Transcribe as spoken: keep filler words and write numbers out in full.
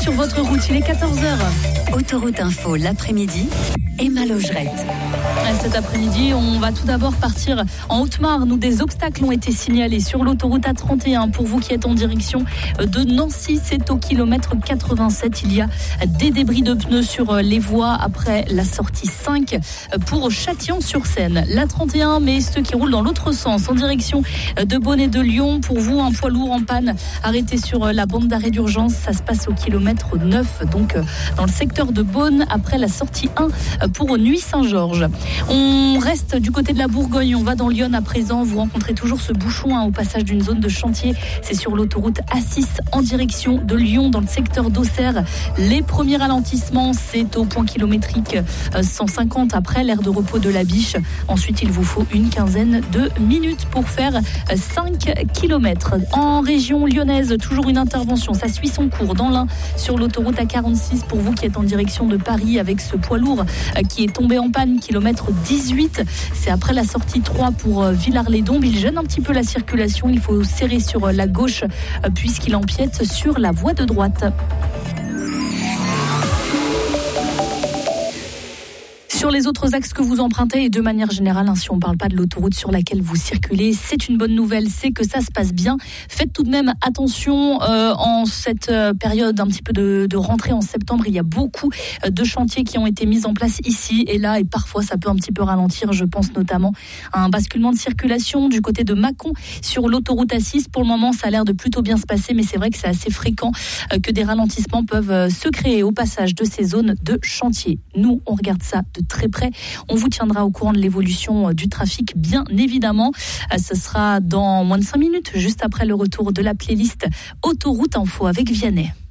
sur votre route, il est quatorze heures. Autoroute Info, l'après-midi, Emma Logerette. Cet après-midi, on va tout d'abord partir en Haute-Marne où des obstacles ont été signalés sur l'autoroute A trente et un. Pour vous qui êtes en direction de Nancy, c'est au kilomètre quatre-vingt-sept. Il y a des débris de pneus sur les voies après la sortie cinq pour Châtillon-sur-Seine. La trente et un, mais ceux qui roulent dans l'autre sens, en direction de Beaune et de Lyon. Pour vous, un poids lourd en panne arrêté sur la bande d'arrêt d'urgence. Ça se passe au kilomètre neuf, donc dans le secteur de Beaune après la sortie un pour Nuit-Saint-Georges. On reste du côté de la Bourgogne, on va dans Lyon à présent. Vous rencontrez toujours ce bouchon hein, au passage d'une zone de chantier. C'est sur l'autoroute A six en direction de Lyon dans le secteur d'Auxerre. Les premiers ralentissements, c'est au point kilométrique cent cinquante après l'aire de repos de la Biche. Ensuite, il vous faut une quinzaine de minutes pour faire cinq kilomètres. En région lyonnaise, toujours une intervention. Ça suit son cours dans l'Ain sur l'autoroute A quarante-six pour vous qui êtes en direction de Paris avec ce poids lourd qui est tombé en panne, kilomètre dix-huit. C'est après la sortie trois pour Villars-les-Dombes. Il gêne un petit peu la circulation. Il faut serrer sur la gauche puisqu'il empiète sur la voie de droite. Sur les autres axes que vous empruntez et de manière générale, hein, si on ne parle pas de l'autoroute sur laquelle vous circulez, c'est une bonne nouvelle, c'est que ça se passe bien. Faites tout de même attention euh, en cette euh, période un petit peu de, de rentrée en septembre. Il y a beaucoup euh, de chantiers qui ont été mis en place ici et là et parfois ça peut un petit peu ralentir. Je pense notamment à un basculement de circulation du côté de Mâcon sur l'autoroute A six. Pour le moment, ça a l'air de plutôt bien se passer, mais c'est vrai que c'est assez fréquent euh, que des ralentissements peuvent euh, se créer au passage de ces zones de chantier. Nous, on regarde ça de très près. On vous tiendra au courant de l'évolution du trafic, bien évidemment. Ce sera dans moins de cinq minutes, juste après le retour de la playlist Autoroute Info avec Vianney.